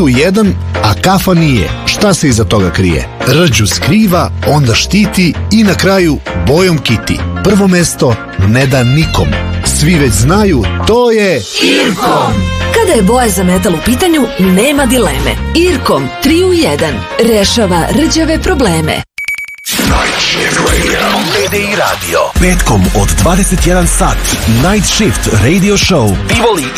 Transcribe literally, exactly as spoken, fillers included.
u jedan, a kafa nije. Šta se iza toga krije? Rđu skriva, onda štiti i na kraju bojom kiti. Prvo mesto ne da nikom. Svi već znaju, to je Irkom. Kada je boja za metal u pitanju, nema dileme. Irkom tri u jedan rešava rđave probleme. Night Shift Radio. P D I Radio. Petkom od dvadeset jedan sat. Night Shift Radio Show. Tivoli